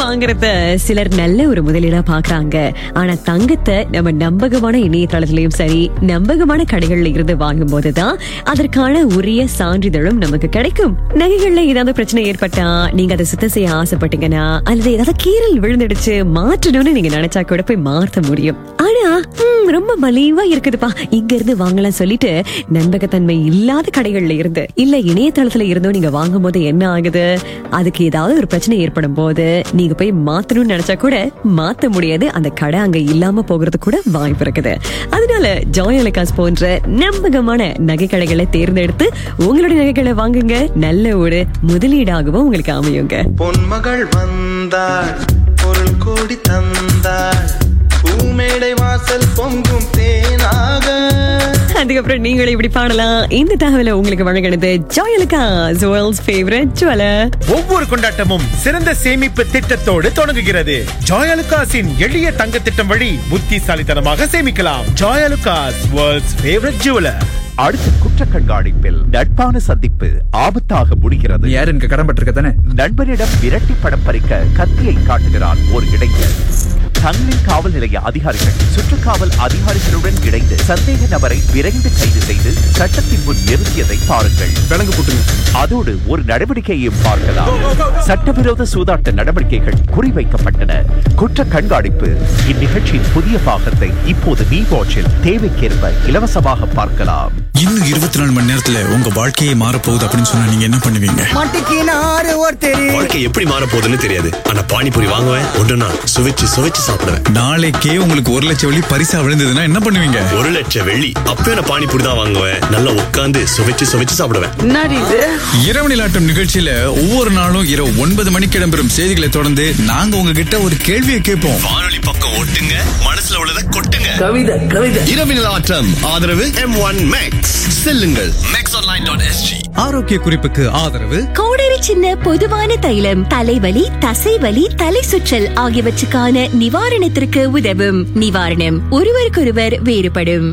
வாங்குறத சிலர் நல்ல ஒரு முதலீடா பாக்குறாங்க. ஆனா தங்கத்தை நம்ம நம்பகமான இணையதளத்திலயும் சரி, நம்பகமான கடைகள்ல இருந்து வாங்கும் போதுதான் அதற்கான உரிய சான்றிதழும் நமக்கு கிடைக்கும். நகைகள்ல ஏதாவது பிரச்சனை ஏற்பட்டா, நீங்க அதை சுத்தம் செய்ய ஆசைப்பட்டீங்கன்னா, அல்லது ஏதாவது கீறல் விழுந்துடுச்சு மாற்றணும்னு நீங்க நினைச்சா கூட போய் மாற்ற முடியும். ஆனா ரொம்ப மலிவா இருக்குதுப்பா, இங்க இருந்து வாங்கலாம் சொல்லிட்டு நம்பகத்தன்மை இல்லாத கடைகள்ல இருந்து இல்ல இணையதளத்துல இருந்தோ நீங்க வாங்கும் போது என்ன ஆகுது, அதுக்கு ஏதாவது ஒரு பிரச்சனை ஏற்படும் போது நீங்க போய் மாத்தணும்னு நினைச்சா கூட மாத்த முடியாது. அந்த கடை அங்க இல்லாம போகிறது கூட வாய்ப்பு இருக்குது. அதனால ஜாய் அலுகாஸ் போன்ற நம்பகமான நகை கடைகளை தேர்ந்தெடுத்து உங்களுடைய நகைகளை வாங்குங்க. நல்ல ஒரு முதலீடாகவும் உங்களுக்கு அமையுங்க. பொன்மகள் வந்தாள், பொருள் கோடி தந்தாள், பூமேடை வாசல் பொங்கும் தேனாக. அதுக்கப்புறம் நீங்களும் இப்படி பாடலாம். இந்த தகவலை உங்களுக்கு வழங்கினது Joy Alukkas, world's favourite jeweller. ஒவ்வொரு கொண்டாட்டமும் சிறந்த சேமிப்பு திட்டத்தோடு தொடங்குகிறது. ஜாய் அலுகாஸின் எளிய தங்க திட்டம் வழி புத்திசாலித்தனமாக சேமிக்கலாம். Joy Alukkas, world's favourite jeweller. அடுத்த குற்ற கண்காணிப்பில் நட்பான சந்திப்பு ஆபத்தாக முடிகிறது. யாரு எனக்கு கடன் பட்டிருக்க தானே? நண்பனிடம் விரட்டி படம் பறிக்க கத்தியை காட்டுகிறான் ஒரு இளைஞர். தங்களின் காவல் நிலைய அதிகாரிகள் சுற்றுக்காவல் அதிகாரிகளுடன் இணைந்து சந்தேக நபரை விரைந்து கைது செய்து சட்டத்தின் முன் நிறுத்தியதை பாருங்கள். விலங்கு போட்டுங்க. அதோடு ஒரு நடவடிக்கையையும் பார்க்கலாம். சட்டவிரோத சூதாட்ட நடவடிக்கைகள் குறிவைக்கப்பட்டன. குற்ற கண்காணிப்பு இந்நிகழ்ச்சியின் புதிய பாகத்தை இப்போது நீ வாட்சில் தேவைக்கேற்ப இலவசமாக பார்க்கலாம். இன்னும் 24 மணி நேரத்துல உங்க வாழ்க்கையே மாறப்போகுது அப்படின்னு சொன்னா நீங்க என்ன பண்ணுவீங்க? வாழ்க்கை எப்படி மாற போகுதுன்னு தெரியாது. ஆனா பானிபூரி வாங்குவேன், ஒன்றுனா சுவைச்சு சுவைச்சு சாப்பிடுவேன். நாளைக்கே உங்களுக்கு 1 லட்சம் வெள்ளி பரிசா விழுந்ததுன்னா என்ன பண்ணுவீங்க? 1 லட்சம் வெள்ளி அப்பவே நான் பானிபூரி தான் வாங்குவேன். நல்லா உட்கார்ந்து சுவைச்சு சுவைச்சு சாப்பிடுவேன். இரவு நிலாட்டம் நிகழ்ச்சியில ஒவ்வொரு நாளும் இரவு 9 மணிக்கு இடம்பெறும் செய்திகளை தொடர்ந்து நாங்க உங்ககிட்ட ஒரு கேள்வியை கேட்போம். வானொலி பக்கம் ஓட்டுங்க, மனசுல உள்ளதை கொட்டுங்க. கவிதை இரவு நிலாட்டம் ஆதரவு M1 Max. செல்லுங்கள் maxonline.sg. ஆரோக்கிய குறிப்புக்கு ஆதரவு கோடரி சின்ன பொதுவான தைலம் தலைவலி, தசைவலி, தலை சுற்றல் ஆகியவற்றுக்கான நிவாரணத்திற்கு உதவும். நிவாரணம் ஒருவருக்கொருவர் வேறுபடும்.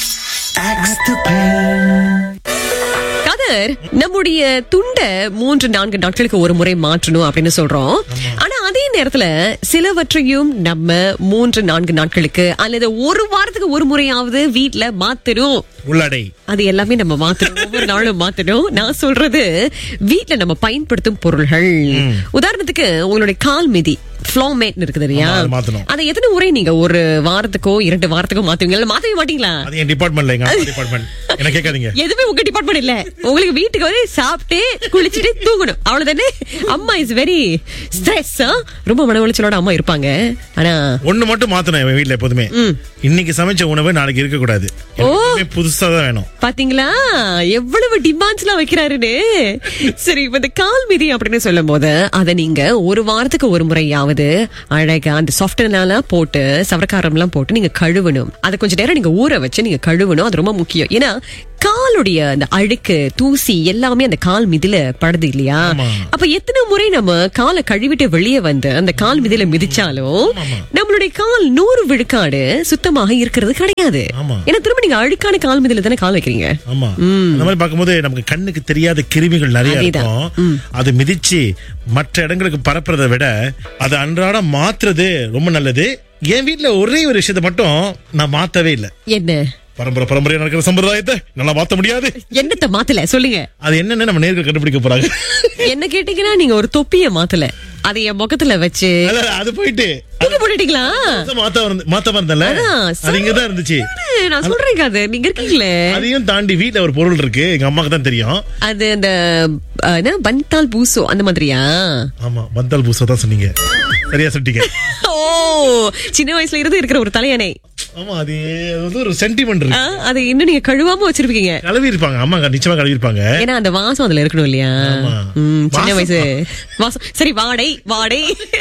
நம்முடைய துண்டை 3-4 நாட்களுக்கு ஒரு முறை மாற்றணும் அப்படின்னு சொல்றோம். ஆனா அதே நேரத்துல சிலவற்றையும் நம்ம 3-4 நாட்களுக்கு அல்லது ஒரு வாரத்துக்கு ஒரு முறையாவது வீட்டுல மாத்தணும். உள்ளடை அது எல்லாமே நம்ம மாத்தணும், ஒவ்வொரு நாளும் மாத்தணும். நான் சொல்றது வீட்டுல நம்ம பயன்படுத்தும் பொருள்கள். உதாரணத்துக்கு உங்களுடைய கால் மிதி ஃப்ளோர் மேட் இருக்குது இல்லையா, அதை எத்தனை முறை நீங்க ஒரு வாரத்துக்கோ 2 வாரத்துக்கோ மாத்துவீங்க? மாத்தவே மாட்டீங்களா? அது என் டிபார்ட்மெண்ட்ல, எங்க டிபார்ட்மெண்ட். என்ன கேட்காதீங்க, எதுவுமே உங்க டிபார்ட்மெண்ட் இல்ல. உங்களுக்கு வீட்டுக்கு வந்து சாப்பிட்டு குளிச்சுட்டு தூங்கணும், அவ்வளவுதானே. அம்மா இஸ் வெரி ஸ்ட்ரெஸ், ரொம்ப மன உளைச்சலோட அம்மா இருப்பாங்க. ஆனா ஒண்ணு மட்டும் மாத்தணும் என் வீட்டுல எப்போதுமே. இன்னைக்கு சமைச்ச உணவு நாளைக்கு இருக்க கூடாது, புதுசா தான் வேணும். பாத்தீங்களா எவ்வளவு டிமாண்ட்ஸ் எல்லாம் வைக்கிறாருன்னு. சரி, இப்ப இந்த கால் மிதி அப்படின்னு சொல்லும் போது அதை நீங்க ஒரு வாரத்துக்கு ஒரு முறையாவது அழகா அந்த சாஃப்ட்வேர் போட்டு சவரக்காரம் எல்லாம் போட்டு நீங்க கழுவணும். அதை கொஞ்ச நேரம் நீங்க ஊற வச்சு நீங்க கழுவணும். அது ரொம்ப முக்கியம். ஏன்னா காலுடைய அந்த அழுக்கு தூசி எல்லாமே அந்த கால் மிதில படுது இல்லையா. அப்ப எத்தனை முறை நம்ம காலை கழுவிட்டு வெளியே வந்து அந்த கால் மிதில மிதிச்சாலும் நம்மளுடைய கால் 100 விழுக்காடு சுத்தமாக இருக்கிறது கிடையாது. ஏன்னா திரும்ப நீங்க அழுக்கான கால் மிதில தானே கால் வைக்கிறீங்க. அந்த மாதிரி பார்க்கும்போது நமக்கு கண்ணுக்கு தெரியாத கிருமிகள் நிறைய இருக்கும். அது மிதிச்சு மற்ற இடங்களுக்கு பரப்புறதை விட அது அன்றாடம் மாத்துறது ரொம்ப நல்லது. என் வீட்டுல ஒரே ஒரு விஷயத்தை மட்டும் நான் மாத்தவே இல்லை. என்ன? பரம்பரை நடக்கிற சம்பிரதாயத்தை நல்லா மாத்த முடியாது. என்னத்த மாத்தல சொல்லுங்க. அது என்னன்னு நம்ம நேர்கள் கண்டுபிடிக்க போறாங்க. என்ன கேட்டீங்கன்னா நீங்க ஒரு தொப்பிய மாத்தல, அதை என் முகத்துல வச்சு அது போயிட்டு போட்டுட்டீங்களா? மாத்த இருந்தல, அது இங்கதான் இருந்துச்சு. நான் சொல்றேன், அது நீங்க இருக்கீங்களே. அதையும் தாண்டி வீட்டுல ஒரு பொருள் இருக்கு, எங்க அம்மாக்கு தான் தெரியும். அது அந்த பந்தால் பூசோ அந்த மாதிரியா? ஆமா, பந்தால் பூசோ தான் சொன்னீங்க, சரியா சொல்லிட்டீங்க. ஓ, சின்ன வயசுல இருந்து இருக்கிற ஒரு தலையணை. ஆமா, அது ஒரு சென்டிமெண்ட் இருக்கு. அது இன்னும் நீங்க கழுவாம வச்சிருப்பீங்க. கழுவி இருப்பாங்க அம்மா, நிச்சயமா கழுவி இருப்பாங்க. ஏன்னா அந்த வாசம் அதுல இருக்கணும் இல்லையா. சின்ன வயசு வாசம். சரி, வாடை